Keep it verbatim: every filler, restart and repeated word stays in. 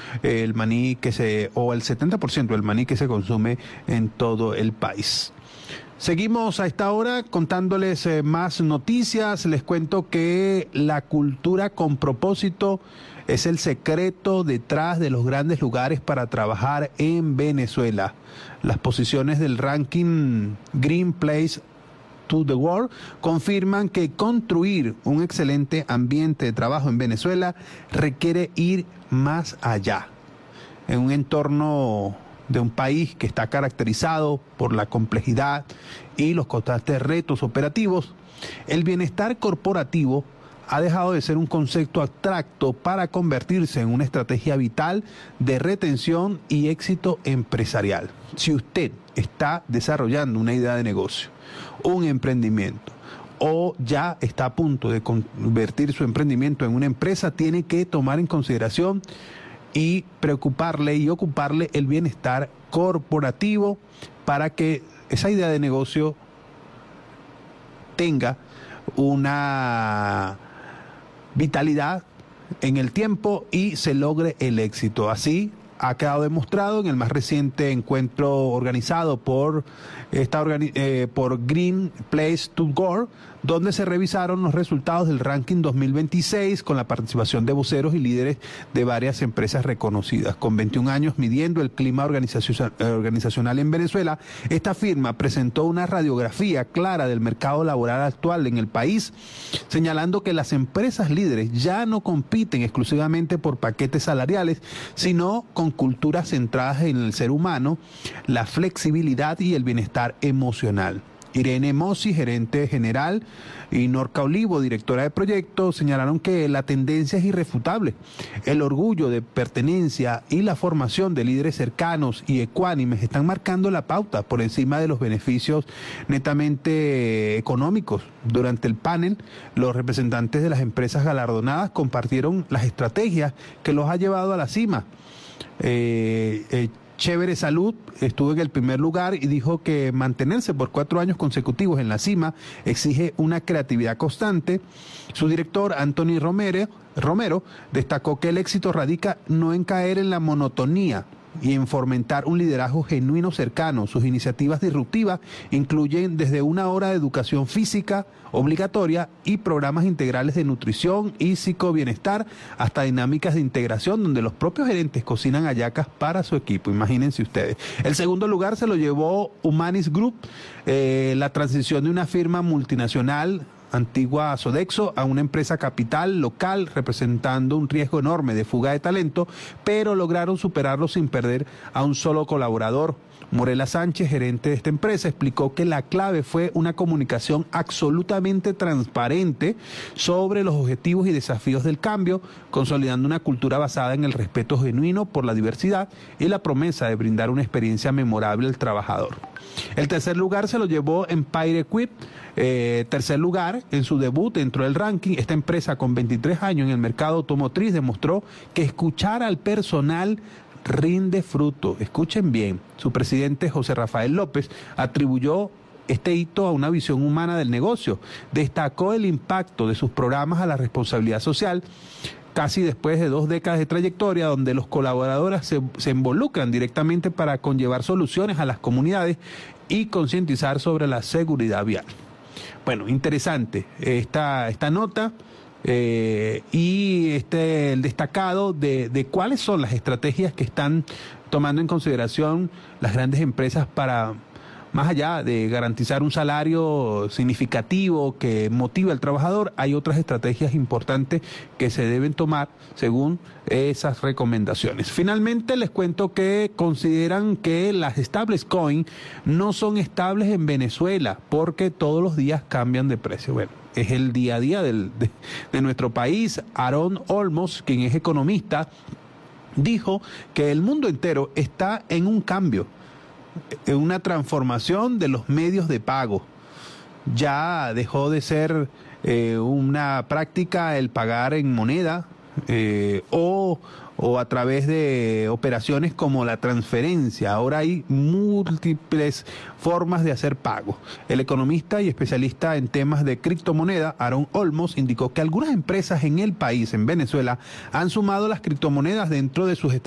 eh, el maní que se, o el setenta por ciento del maní que se consume en todo el país. Seguimos a esta hora contándoles eh, más noticias. Les cuento que la cultura con propósito es el secreto detrás de los grandes lugares para trabajar en Venezuela. Las posiciones del ranking Green Place to the World confirman que construir un excelente ambiente de trabajo en Venezuela requiere ir más allá. En un entorno de un país que está caracterizado por la complejidad y los constantes retos operativos, el bienestar corporativo ha dejado de ser un concepto abstracto para convertirse en una estrategia vital de retención y éxito empresarial. Si usted está desarrollando una idea de negocio, un emprendimiento, o ya está a punto de convertir su emprendimiento en una empresa, tiene que tomar en consideración y preocuparle y ocuparle el bienestar corporativo para que esa idea de negocio tenga una vitalidad en el tiempo y se logre el éxito. Así ha quedado demostrado en el más reciente encuentro organizado por, esta organi eh, por Green Place to World, donde se revisaron los resultados del ranking dos mil veintiséis con la participación de voceros y líderes de varias empresas reconocidas. Con veintiún años midiendo el clima organizacional en Venezuela, esta firma presentó una radiografía clara del mercado laboral actual en el país, señalando que las empresas líderes ya no compiten exclusivamente por paquetes salariales, sino con culturas centradas en el ser humano, la flexibilidad y el bienestar emocional. Irene Mossi, gerente general, y Norca Olivo, directora de proyectos, señalaron que la tendencia es irrefutable. El orgullo de pertenencia y la formación de líderes cercanos y ecuánimes están marcando la pauta por encima de los beneficios netamente económicos. Durante el panel, los representantes de las empresas galardonadas compartieron las estrategias que los ha llevado a la cima. Eh, eh, Chévere Salud estuvo en el primer lugar y dijo que mantenerse por cuatro años consecutivos en la cima exige una creatividad constante. Su director, Anthony Romero, Romero, destacó que el éxito radica no en caer en la monotonía y en fomentar un liderazgo genuino cercano. Sus iniciativas disruptivas incluyen desde una hora de educación física obligatoria y programas integrales de nutrición y psicobienestar hasta dinámicas de integración donde los propios gerentes cocinan hallacas para su equipo. Imagínense ustedes. El segundo lugar se lo llevó Humanis Group, eh, la transición de una firma multinacional antigua Sodexo a una empresa capital local, representando un riesgo enorme de fuga de talento, pero lograron superarlo sin perder a un solo colaborador. Morela Sánchez, gerente de esta empresa, explicó que la clave fue una comunicación absolutamente transparente sobre los objetivos y desafíos del cambio, consolidando una cultura basada en el respeto genuino por la diversidad y la promesa de brindar una experiencia memorable al trabajador. El tercer lugar se lo llevó Empire Equip, eh, tercer lugar en su debut dentro del ranking. Esta empresa con veintitrés años en el mercado automotriz demostró que escuchar al personal rinde fruto. Escuchen bien, su presidente José Rafael López atribuyó este hito a una visión humana del negocio. Destacó el impacto de sus programas a la responsabilidad social, casi después de dos décadas de trayectoria, donde los colaboradores se, se involucran directamente para conllevar soluciones a las comunidades y concientizar sobre la seguridad vial. Bueno, interesante esta, esta nota. Eh, y este el destacado de, de cuáles son las estrategias que están tomando en consideración las grandes empresas para, más allá de garantizar un salario significativo que motive al trabajador, hay otras estrategias importantes que se deben tomar según esas recomendaciones. Finalmente les cuento que consideran que las stablecoins no son estables en Venezuela porque todos los días cambian de precio. Bueno, es el día a día del, de, de nuestro país. Aaron Olmos, quien es economista, dijo que el mundo entero está en un cambio, en una transformación de los medios de pago. Ya dejó de ser eh, una práctica el pagar en moneda eh, o, o a través de operaciones como la transferencia. Ahora hay múltiples formas de hacer pago. El economista y especialista en temas de criptomoneda, Aaron Olmos, indicó que algunas empresas en el país, en Venezuela, han sumado las criptomonedas dentro de sus